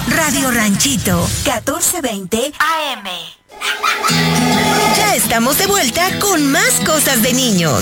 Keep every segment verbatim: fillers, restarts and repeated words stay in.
Radio Ranchito, catorce veinte A M. Ya estamos de vuelta con más cosas de niños.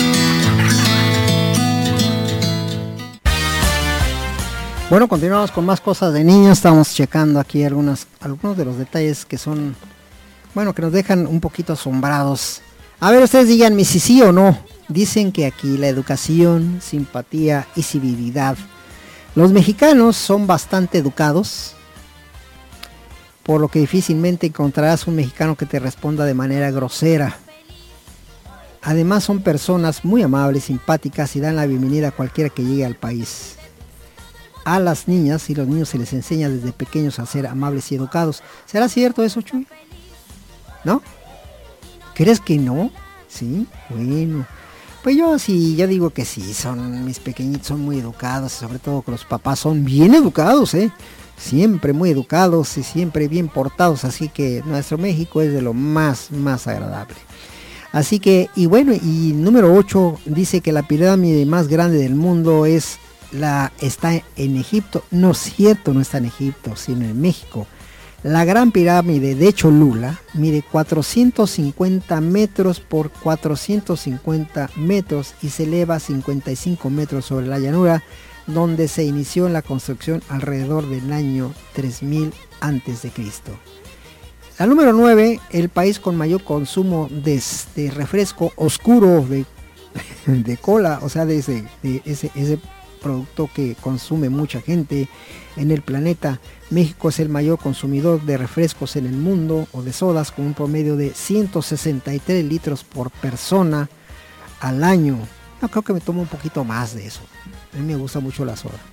Bueno, continuamos con más cosas de niños. Estamos checando aquí algunas, algunos de los detalles que son, bueno, que nos dejan un poquito asombrados. A ver, ustedes díganme si sí o no. Dicen que aquí la educación, simpatía y civilidad. Los mexicanos son bastante educados, por lo que difícilmente encontrarás un mexicano que te responda de manera grosera. Además son personas muy amables, simpáticas y dan la bienvenida a cualquiera que llegue al país. A las niñas y los niños se les enseña desde pequeños a ser amables y educados. ¿Será cierto eso, Chuy? ¿No? ¿Crees que no? Sí, bueno. Pues yo sí, yo digo que sí, son mis pequeñitos, son muy educados, sobre todo que los papás son bien educados, ¿eh? Siempre muy educados y siempre bien portados, así que nuestro México es de lo más, más agradable. Así que, y bueno, y número ocho dice que la pirámide más grande del mundo es la está en Egipto. No es cierto, no está en Egipto, sino en México. La gran pirámide de Cholula mide cuatrocientos cincuenta metros por cuatrocientos cincuenta metros y se eleva cincuenta y cinco metros sobre la llanura, donde se inició en la construcción alrededor del año tres mil antes de Cristo. La número nueve, el país con mayor consumo de, de refresco oscuro de, de cola, o sea, de ese, de ese, ese producto que consume mucha gente en el planeta. México es el mayor consumidor de refrescos en el mundo, o de sodas, con un promedio de ciento sesenta y tres litros por persona al año. Yo creo que me tomo un poquito más de eso. A mí me gusta mucho la soda.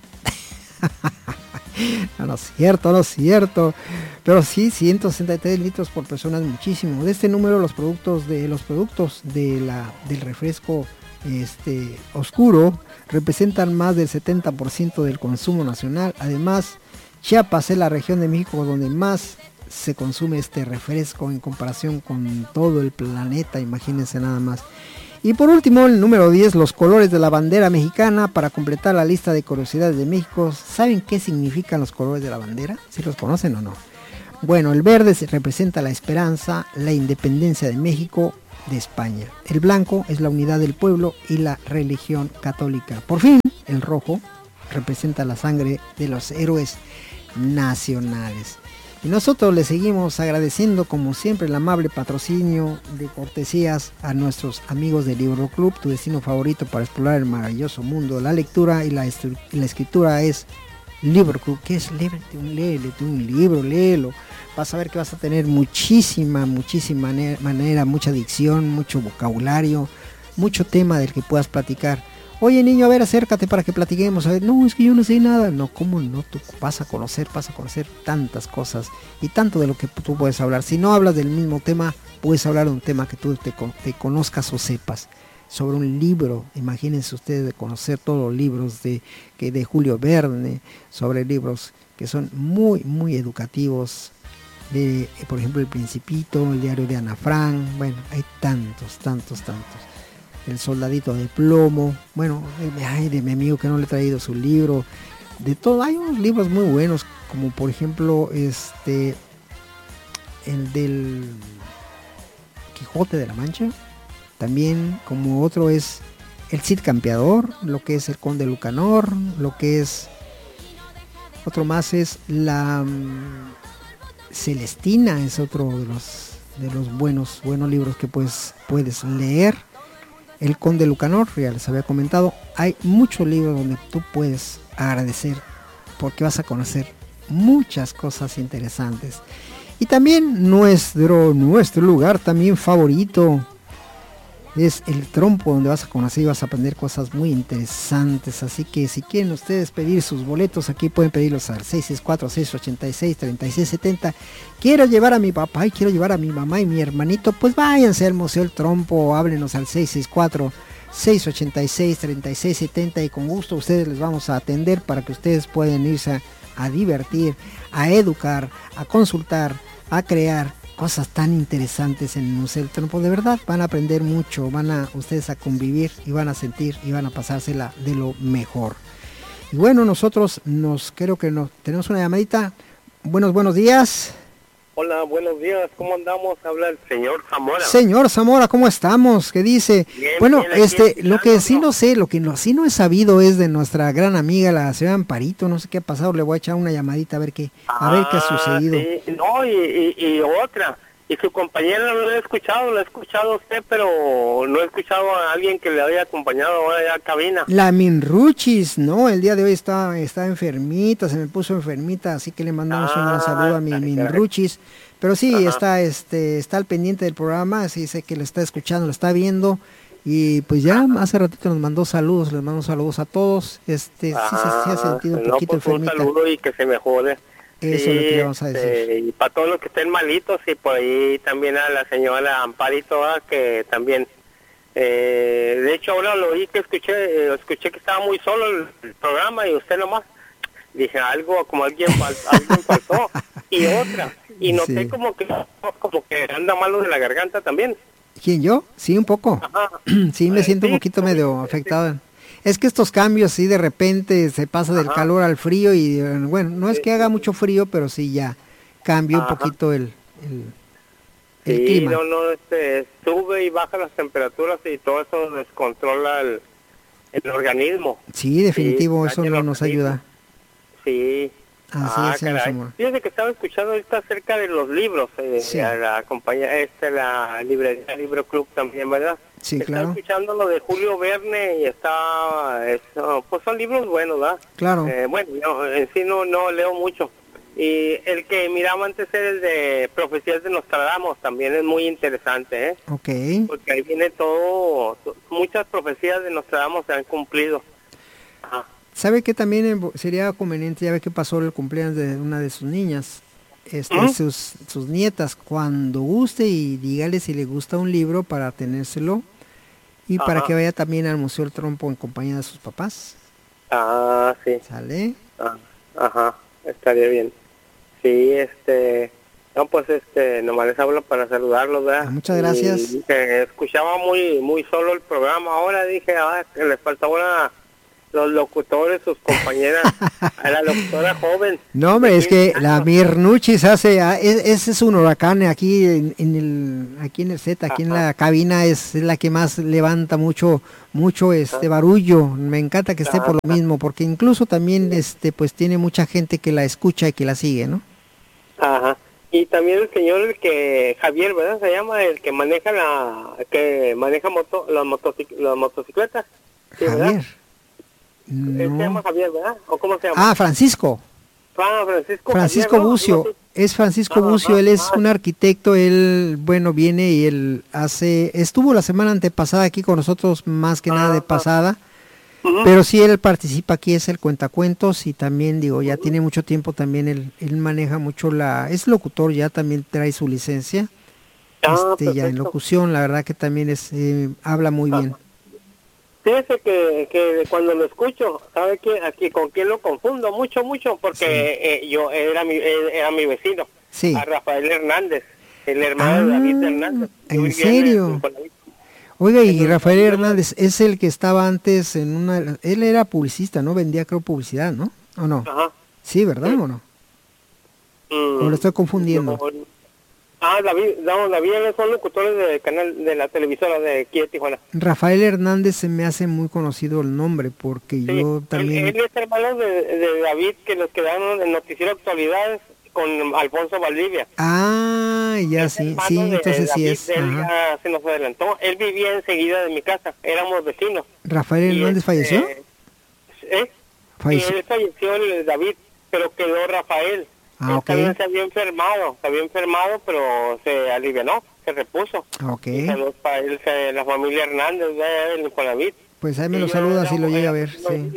No, no es cierto, no es cierto. Pero sí, ciento sesenta y tres litros por persona es muchísimo. De este número, los productos de los productos de la, del refresco este, oscuro representan más del setenta por ciento del consumo nacional. Además, Chiapas es la región de México donde más se consume este refresco en comparación con todo el planeta, imagínense nada más. Y por último, el número diez, los colores de la bandera mexicana. Para completar la lista de curiosidades de México, ¿saben qué significan los colores de la bandera? ¿Sí los conocen o no? Bueno, el verde representa la esperanza, la independencia de México de España. El blanco es la unidad del pueblo y la religión católica. Por fin, el rojo representa la sangre de los héroes nacionales. Y nosotros le seguimos agradeciendo como siempre el amable patrocinio de cortesías a nuestros amigos del Libro Club, tu destino favorito para explorar el maravilloso mundo de la lectura y la, y la escritura es Libro Club. ¿Qué es? Léete un, léete un libro, léelo. Vas a ver que vas a tener muchísima, muchísima manera, manera, mucha dicción, mucho vocabulario, mucho tema del que puedas platicar. Oye niño, a ver, acércate para que platiquemos. A ver, no, es que yo no sé nada. No, ¿cómo no? Tú vas a conocer, vas a conocer tantas cosas y tanto de lo que tú puedes hablar. Si no hablas del mismo tema, puedes hablar de un tema que tú te, te conozcas o sepas. Sobre un libro, imagínense ustedes de conocer todos los libros de, que de Julio Verne, sobre libros que son muy, muy educativos. De, por ejemplo, El Principito, el diario de Ana Frank. Bueno, hay tantos, tantos, tantos. El soldadito de plomo, bueno, ay, de mi amigo que no le he traído su libro, de todo, hay unos libros muy buenos, como por ejemplo, este, el del Quijote de la Mancha, también como otro es el Cid Campeador, lo que es el Conde Lucanor, lo que es, otro más es la um, Celestina, es otro de los, de los buenos, buenos libros que pues, puedes leer. El Conde Lucanor, ya les había comentado, hay muchos libros donde tú puedes agradecer porque vas a conocer muchas cosas interesantes. Y también nuestro, nuestro lugar también favorito es el Trompo, donde vas a conocer y vas a aprender cosas muy interesantes. Así que si quieren ustedes pedir sus boletos, aquí pueden pedirlos al seis seis cuatro, seis ocho seis, tres seis siete cero. Quiero llevar a mi papá y quiero llevar a mi mamá y mi hermanito, pues váyanse al Museo del Trompo o háblenos al seis seis cuatro, seis ocho seis, tres seis siete cero y con gusto ustedes les vamos a atender para que ustedes puedan irse a, a divertir, a educar, a consultar, a crear cosas tan interesantes en el Museo del Trompo. De verdad van a aprender mucho, van a ustedes a convivir y van a sentir y van a pasársela de lo mejor. Y bueno, nosotros nos creo que nos tenemos una llamadita. Buenos, buenos días. Hola, buenos días. ¿Cómo andamos? Habla el señor Zamora. Señor Zamora, ¿cómo estamos? ¿Qué dice? Bien, bueno, bien, este, lo que sí ¿no? no sé, lo que no, sí no he sabido es de nuestra gran amiga, la señora Amparito. No sé qué ha pasado. Le voy a echar una llamadita a ver qué, a ver qué ha sucedido. Sí. No, y, y, y otra. Y su compañera no lo he escuchado, lo he escuchado a usted, pero no he escuchado a alguien que le haya acompañado ahora ya a cabina. La Minruchis, no, el día de hoy está, está enfermita, se me puso enfermita, así que le mandamos ah, un gran saludo a mi Minruchis. Pero sí, ajá, está este está al pendiente del programa, sí sé que lo está escuchando, lo está viendo. Y pues ya ajá, hace ratito nos mandó saludos, les mando saludos a todos. Este ajá, sí, se, se ha sentido un poquito no, pues enfermita. Un saludo y que se mejore. Eso sí, es lo que le vamos a decir. Este, y para todos los que estén malitos, y por ahí también a la señora Amparito, ¿verdad? Que también, eh, de hecho ahora lo oí que escuché, eh, escuché que estaba muy solo el, el programa y usted nomás, dije algo, como alguien, fal, alguien faltó, y otra, y noté sí, como que como que anda malo de la garganta también. ¿Quién, yo? Sí, un poco. Ajá. Sí, me siento sí, un poquito sí, medio afectado. Sí. Es que estos cambios, sí, de repente se pasa del ajá, calor al frío y bueno, no es sí, que haga mucho frío, pero sí ya cambia ajá, un poquito el, el, el sí, clima. no, no, este, sube y baja las temperaturas y todo eso descontrola el, el organismo. Sí, definitivo, sí, eso no nos ayuda. Sí. Así ah, es, caray. Fíjate que estaba escuchando ahorita acerca de los libros, eh, sí, a la compañía, este, la librería Libro Club también, ¿verdad? Sí, estaba claro. escuchando lo de Julio Verne y está, es, oh, pues son libros buenos, ¿verdad? Claro. Eh, bueno, yo en sí no, no leo mucho. Y el que miraba antes era el de Profecías de Nostradamus, también es muy interesante, ¿eh? Ok. Porque ahí viene todo, muchas profecías de Nostradamus se han cumplido. Ajá. ¿Sabe que también sería conveniente, ya ve que pasó el cumpleaños de una de sus niñas, este, ¿Mm? sus, sus nietas, cuando guste y dígale si le gusta un libro para tenérselo y ajá, para que vaya también al Museo del Trompo en compañía de sus papás? Ah, sí. ¿Sale? Ah, ajá, estaría bien. Sí, este, no, pues este, nomás les hablo para saludarlos, ¿verdad? Ah, muchas gracias. Y, eh, escuchaba muy, muy solo el programa, ahora dije, ah, que les faltaba una... los locutores, sus compañeras, a la locutora joven. No, hombre, es que la Mirnuchis hace, ese es un huracán aquí en, en el, aquí en el set, aquí ajá, en la cabina es, es la que más levanta mucho, mucho este ajá, barullo. Me encanta que esté ajá, por lo mismo, porque incluso también este, pues tiene mucha gente que la escucha y que la sigue, ¿no? Ajá. Y también el señor el que Javier, ¿verdad? Se llama el que maneja la, que maneja moto, la motocic, la motocicleta. ¿Sí, Javier. ¿verdad? No. Se llama Javier, ¿verdad? ¿O cómo se llama? Ah, Francisco. Ah, Francisco. Francisco Javier, ¿no? Bucio. Es Francisco ah, Bucio, ah, él es ah, un arquitecto, él, bueno, viene y él hace, estuvo la semana antepasada aquí con nosotros, más que ah, nada de pasada, ah, uh-huh, pero sí él participa aquí, es el cuentacuentos y también, digo, ya uh-huh, tiene mucho tiempo también, él, él maneja mucho la, es locutor, ya también trae su licencia, ah, este, ya en locución, la verdad que también es, eh, habla muy ah, bien. Fíjese que, que cuando lo escucho, ¿sabe qué? Aquí con quién lo confundo mucho, mucho, porque sí, eh, yo era mi era mi vecino, sí, a Rafael Hernández, el hermano ah, de David Hernández. ¿En serio? En, Oiga, y Rafael Hernández es el que estaba antes en una, él era publicista, ¿no? Vendía, creo, publicidad, ¿no? ¿O no? Ajá. Sí, ¿verdad sí, o no? Mm, ¿O lo estoy confundiendo? No, Ah, David, no, David son locutores del canal de la televisora de aquí de Tijuana. Rafael Hernández se me hace muy conocido el nombre porque sí, yo también... Él, él es hermano de, de David que nos quedaron en Noticiero Actualidades con Alfonso Valdivia. Ah, ya es sí, sí, de, entonces David, sí es. Él ya se nos adelantó, él vivía enseguida de mi casa, éramos vecinos. ¿Rafael Hernández este, falleció? ¿Eh? Falleció. Y él falleció el David, pero quedó Rafael. Ah, él okay, también se había enfermado, se había enfermado, pero se alivianó, se repuso. Okay. Saludos para él, la familia Hernández, de con David. Pues ahí me lo saluda si lo llega a ver. Sí,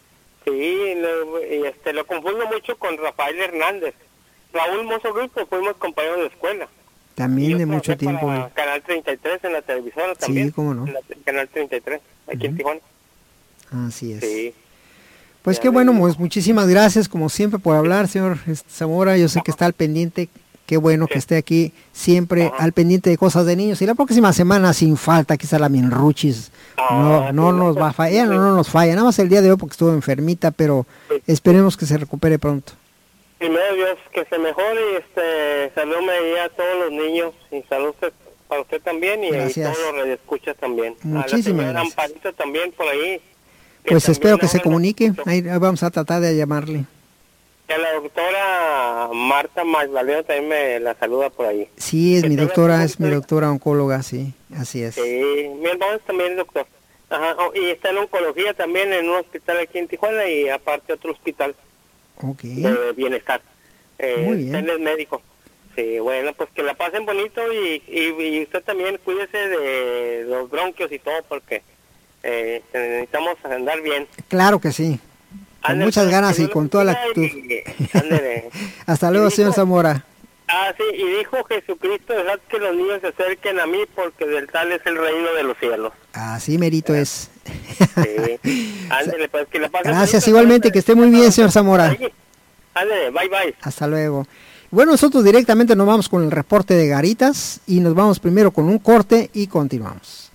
sí lo, y este, lo confundo mucho con Rafael Hernández. Raúl Mozo Ruiz, pues fuimos compañeros de escuela. También de mucho tiempo. Para Canal treinta y tres en la televisora también. Sí, cómo no. En la, Canal treinta y tres, aquí uh-huh, en Tijuana. Así es. Sí. Pues qué bueno, pues muchísimas gracias como siempre por hablar, señor Zamora, yo sé que está al pendiente, qué bueno que esté aquí siempre al pendiente de cosas de niños y la próxima semana sin falta, quizá la Minruchis, no, no nos va a fallar, no, no nos falla, nada más el día de hoy porque estuvo enfermita, pero esperemos que se recupere pronto. primero Dios que se mejore y este, salud me a todos los niños y salud para usted también y, y todos los radioescuchas también. Muchísimas a la gracias. Amparito también por ahí. Pues espero que se comunique, ahí vamos a tratar de llamarle. Y a la doctora Marta Magdalena también me la saluda por ahí. Sí, es que mi doctora, es mi doctora oncóloga, sí, así es. Sí, mi hermano es también doctor. Ajá, oh, y está en oncología también en un hospital aquí en Tijuana y aparte otro hospital okay. de bienestar. Eh, Muy bien. Él es médico. Sí, bueno, pues que la pasen bonito y, y, y usted también cuídese de los bronquios y todo porque eh, necesitamos andar bien. Claro que sí, con Ándale, muchas ganas y con toda la actitud. Hasta luego, dijo, señor Zamora. Ah, sí, y dijo Jesucristo, dejad que los niños se acerquen a mí porque del tal es el reino de los cielos. Así merito es. Sí, ándale, pues que la pasen. Gracias, igualmente, que esté muy bien, señor Zamora. Ándale, bye bye. Hasta luego. Bueno, nosotros directamente nos vamos con el reporte de Garitas y nos vamos primero con un corte y continuamos.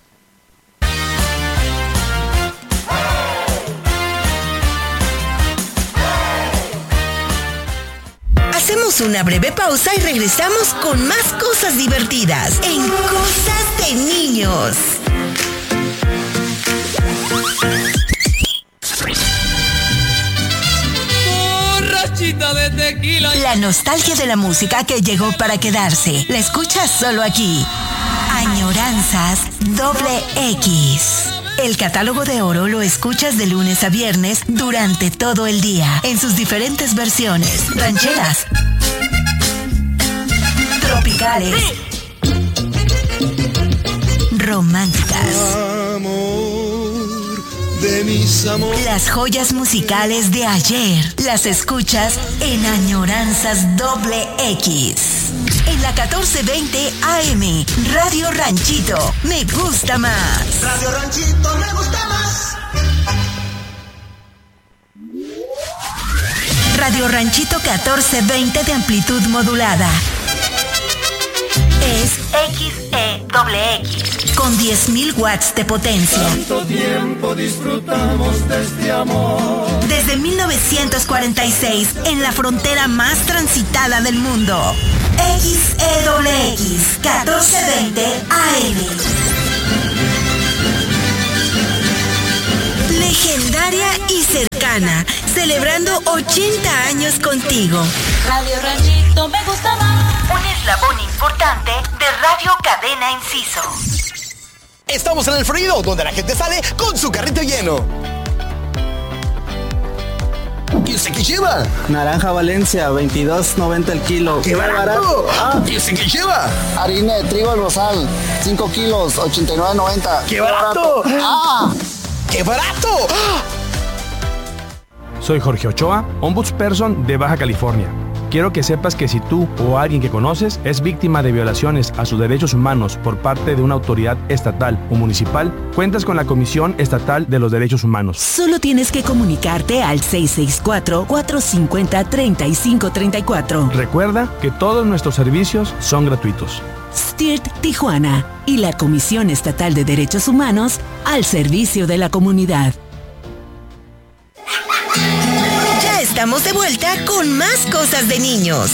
Hacemos una breve pausa y regresamos con más cosas divertidas en Cosas de Niños. De tequila. La nostalgia de la música que llegó para quedarse. La escuchas solo aquí. Añoranzas Doble X. El catálogo de oro lo escuchas de lunes a viernes durante todo el día, en sus diferentes versiones. Rancheras, tropicales, románticas. De mis amores. Las joyas musicales de ayer las escuchas en Añoranzas Doble X. En la catorce veinte A M, Radio Ranchito, me gusta más. Radio Ranchito, me gusta más. Radio Ranchito catorce veinte de amplitud modulada. Es X E X con diez mil watts de potencia. Tanto tiempo disfrutamos de este amor. Desde mil novecientos cuarenta y seis, en la frontera más transitada del mundo. X E X catorce veinte A M. Legendaria y cercana, celebrando ochenta años contigo. Radio Ranchito me gusta más. Un eslabón importante de Radio Cadena Enciso. Estamos en el Florido, donde la gente sale con su carrito lleno. ¿Y usted qué lleva? Naranja Valencia, veintidós noventa el kilo. ¡Qué barato! Ah, ¿y usted qué lleva? Harina de trigo El Rosal, cinco kilos, ochenta y nueve noventa. ¡Qué barato! ¡Ah! ¡Qué barato! Soy Jorge Ochoa, ombudsperson de Baja California. Quiero que sepas que si tú o alguien que conoces es víctima de violaciones a sus derechos humanos por parte de una autoridad estatal o municipal, cuentas con la Comisión Estatal de los Derechos Humanos. Solo tienes que comunicarte al seis seis cuatro, cuatro cinco cero, tres cinco tres cuatro. Recuerda que todos nuestros servicios son gratuitos. S T I R T Tijuana y la Comisión Estatal de Derechos Humanos al servicio de la comunidad. Ya estamos de vuelta con más cosas de niños.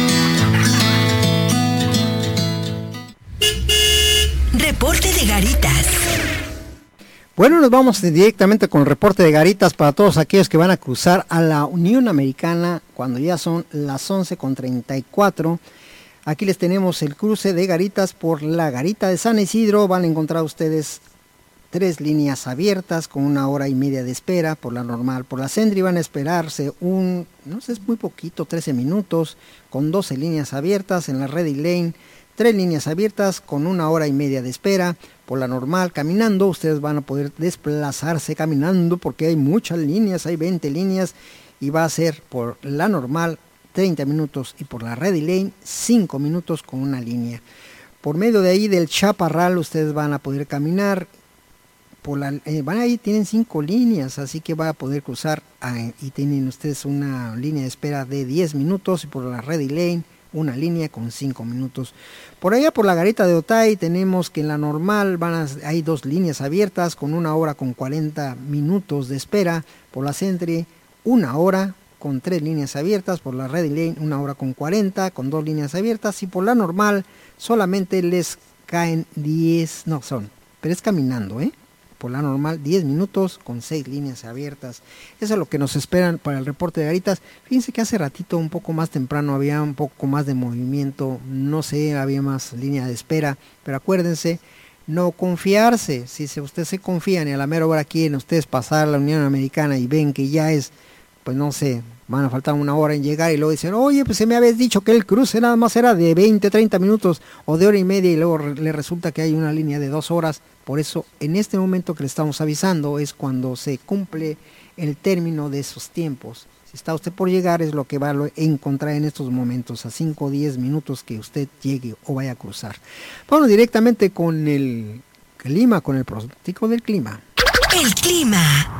Reporte de Garitas. Bueno, nos vamos directamente con el reporte de Garitas para todos aquellos que van a cruzar a la Unión Americana cuando ya son las once con treinta y cuatro. Aquí les tenemos el cruce de Garitas por la Garita de San Isidro. Van a encontrar ustedes tres líneas abiertas con una hora y media de espera por la normal. Por la Sendri van a esperarse un, no sé, es muy poquito, trece minutos, con doce líneas abiertas. En la Ready Lane, tres líneas abiertas con una hora y media de espera. Por la normal, caminando, ustedes van a poder desplazarse caminando porque hay muchas líneas, hay veinte líneas y va a ser por la normal treinta minutos y por la Ready Lane cinco minutos con una línea. Por medio de ahí del Chaparral ustedes van a poder caminar. Por la, eh, van ahí, tienen cinco líneas, así que van a poder cruzar eh, y tienen ustedes una línea de espera de diez minutos y por la Ready Lane una línea con cinco minutos. Por allá por la Garita de Otay tenemos que en la normal van a, hay dos líneas abiertas con una hora con cuarenta minutos de espera. Por la Sentry una hora con tres líneas abiertas, por la Ready Lane una hora con cuarenta, con dos líneas abiertas, y por la normal solamente les caen diez, no son, pero es caminando, ¿eh? Por la normal diez minutos con seis líneas abiertas. Eso es lo que nos esperan para el reporte de Garitas. Fíjense que hace ratito, un poco más temprano, había un poco más de movimiento, no sé, había más línea de espera, pero acuérdense, no confiarse. Si usted se confían y a la mera hora quieren ustedes pasar a la Unión Americana y ven que ya es, pues no sé, van a faltar una hora en llegar y luego dicen, oye, pues se me habías dicho que el cruce nada más era de veinte, treinta minutos o de hora y media, y luego le resulta que hay una línea de dos horas. Por eso, en este momento que le estamos avisando es cuando se cumple el término de esos tiempos. Si está usted por llegar, es lo que va a encontrar en estos momentos, a cinco o diez minutos que usted llegue o vaya a cruzar. Vamos directamente con el clima, con el pronóstico del clima. El clima.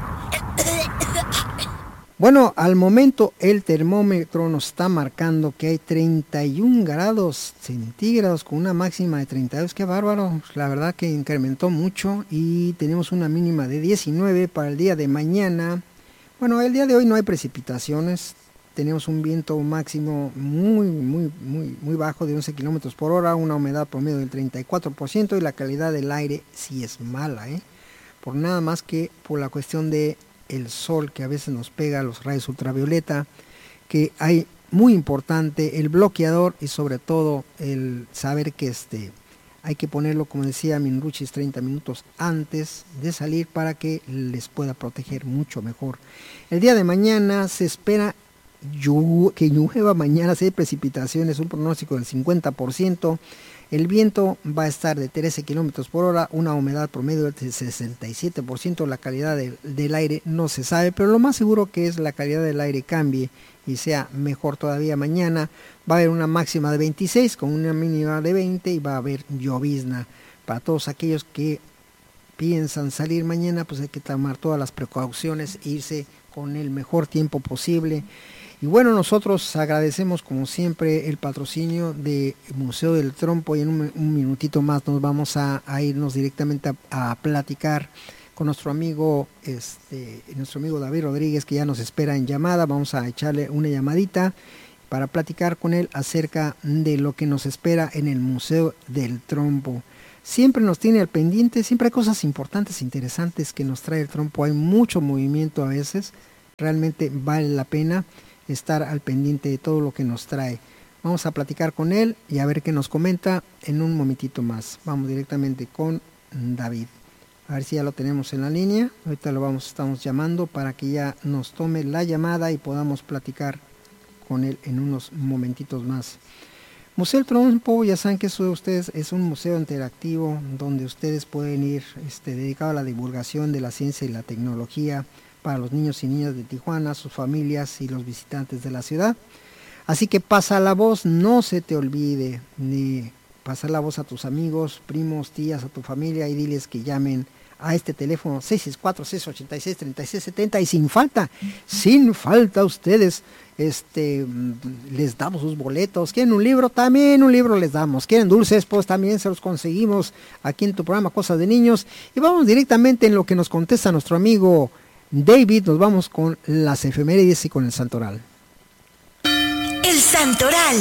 Bueno, al momento el termómetro nos está marcando que hay treinta y un grados centígrados con una máxima de treinta y dos. Qué bárbaro, la verdad que incrementó mucho, y tenemos una mínima de diecinueve para el día de mañana. Bueno, el día de hoy no hay precipitaciones, tenemos un viento máximo muy, muy, muy, muy bajo de once kilómetros por hora, una humedad promedio del treinta y cuatro por ciento, y la calidad del aire sí es mala, ¿eh? Por nada más que por la cuestión de el sol que a veces nos pega, los rayos ultravioleta, que hay muy importante el bloqueador, y sobre todo el saber que este hay que ponerlo, como decía Minruchis, treinta minutos antes de salir para que les pueda proteger mucho mejor. El día de mañana se espera que llueva mañana, si hay precipitaciones, un pronóstico del cincuenta por ciento. El viento va a estar de trece kilómetros por hora, una humedad promedio del sesenta y siete por ciento, la calidad del, del aire no se sabe, pero lo más seguro que es la calidad del aire cambie y sea mejor todavía mañana. Va a haber una máxima de veintiséis con una mínima de veinte, y va a haber llovizna. Para todos aquellos que piensan salir mañana, pues hay que tomar todas las precauciones e irse con el mejor tiempo posible. Y bueno, nosotros agradecemos como siempre el patrocinio de Museo del Trompo, y en un, un minutito más nos vamos a, a irnos directamente a, a platicar con nuestro amigo, este, nuestro amigo David Rodríguez, que ya nos espera en llamada. Vamos a echarle una llamadita para platicar con él acerca de lo que nos espera en el Museo del Trompo. Siempre nos tiene al pendiente, siempre hay cosas importantes, interesantes que nos trae el trompo. Hay mucho movimiento a veces, realmente vale la pena estar al pendiente de todo lo que nos trae. Vamos a platicar con él y a ver qué nos comenta en un momentito más. Vamos directamente con David. A ver si ya lo tenemos en la línea. Ahorita lo vamos, estamos llamando para que ya nos tome la llamada y podamos platicar con él en unos momentitos más. Museo del Trompo, ya saben que eso de ustedes es un museo interactivo donde ustedes pueden ir, este, dedicado a la divulgación de la ciencia y la tecnología para los niños y niñas de Tijuana, sus familias y los visitantes de la ciudad. Así que pasa la voz, no se te olvide de pasar la voz a tus amigos, primos, tías, a tu familia, y diles que llamen a este teléfono seis seis cuatro, seis ocho seis, tres seis siete cero, y sin falta, sin falta ustedes este les damos sus boletos. ¿Quieren un libro? También un libro les damos. ¿Quieren dulces? Pues también se los conseguimos aquí en tu programa Cosas de Niños. Y vamos directamente en lo que nos contesta nuestro amigo David. Nos vamos con las efemérides y con el santoral. El santoral.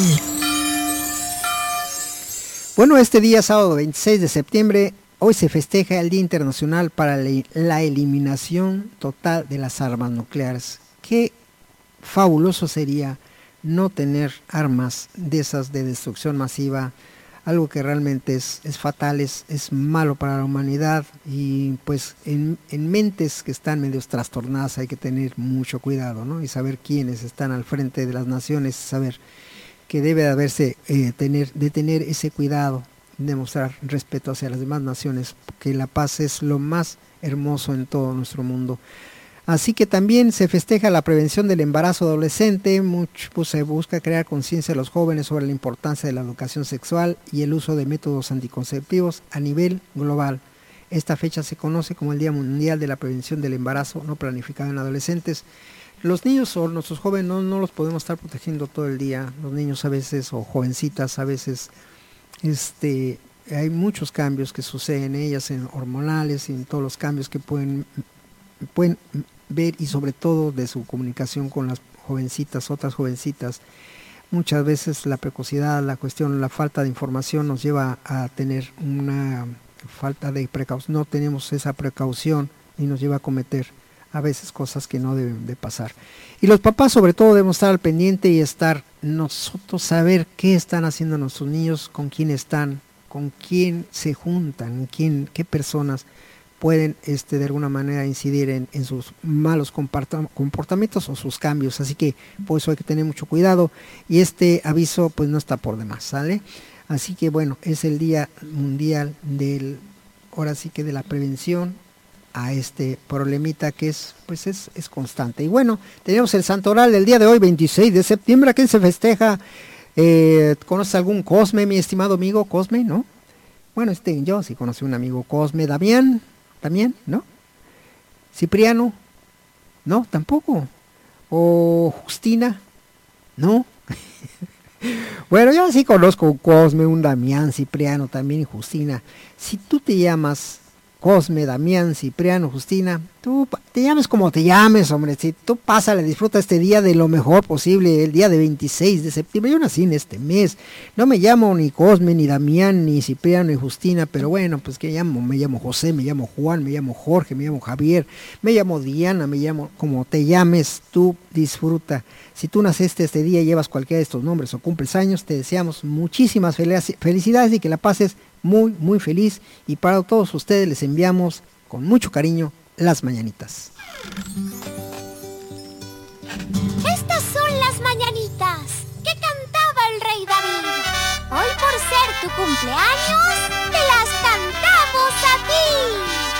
Bueno, este día, sábado veintiséis de septiembre, hoy se festeja el Día Internacional para la Eliminación Total de las Armas Nucleares. Qué fabuloso sería no tener armas de esas de destrucción masiva, algo que realmente es, es fatal, es, es malo para la humanidad, y pues en, en mentes que están medio trastornadas hay que tener mucho cuidado, ¿no? Y saber quiénes están al frente de las naciones, saber que debe de haberse, eh, tener, de tener ese cuidado, demostrar respeto hacia las demás naciones, porque la paz es lo más hermoso en todo nuestro mundo. Así que también se festeja la prevención del embarazo adolescente. Mucho, pues, se busca crear conciencia de los jóvenes sobre la importancia de la educación sexual y el uso de métodos anticonceptivos a nivel global. Esta fecha se conoce como el Día Mundial de la Prevención del Embarazo No Planificado en Adolescentes. Los niños o nuestros jóvenes no, no los podemos estar protegiendo todo el día. Los niños a veces, o jovencitas a veces, este, hay muchos cambios que suceden en ellas, en hormonales y en todos los cambios que pueden, pueden ver, y sobre todo de su comunicación con las jovencitas, otras jovencitas. Muchas veces la precocidad, la cuestión, la falta de información nos lleva a tener una falta de precaución, no tenemos esa precaución y nos lleva a cometer a veces cosas que no deben de pasar. Y los papás sobre todo debemos estar al pendiente y estar nosotros saber qué están haciendo nuestros niños, con quién están, con quién se juntan, quién, qué personas pueden este, de alguna manera incidir en, en sus malos comportamientos o sus cambios. Así que por eso hay que tener mucho cuidado y este aviso pues no está por demás, ¿sale? Así que bueno, es el Día Mundial del, ahora sí que de la prevención a este problemita que es pues es, es constante. Y bueno, tenemos el santoral del día de hoy, veintiséis de septiembre. ¿A quién se festeja? Eh, ¿Conoces algún Cosme, mi estimado amigo Cosme, no? Bueno, este, yo sí conocí un amigo Cosme. Damián, también, ¿no? Cipriano, no, tampoco. O Justina, no. Bueno, yo sí conozco un Cosme, un Damián, Cipriano también y Justina. Si tú te llamas Cosme, Damián, Cipriano, Justina, tú te llames como te llames, hombre, si tú pásale, disfruta este día de lo mejor posible, el día de veintiséis de septiembre, yo nací en este mes, no me llamo ni Cosme, ni Damián, ni Cipriano, ni Justina, pero bueno, pues que llamo, me llamo José, me llamo Juan, me llamo Jorge, me llamo Javier, me llamo Diana, me llamo, como te llames, tú disfruta. Si tú naciste este día y llevas cualquiera de estos nombres o cumples años, te deseamos muchísimas felicidades y que la pases muy, muy feliz. Y para todos ustedes les enviamos con mucho cariño las mañanitas. Estas son las mañanitas que cantaba el rey David. Hoy por ser tu cumpleaños, te las cantamos a ti.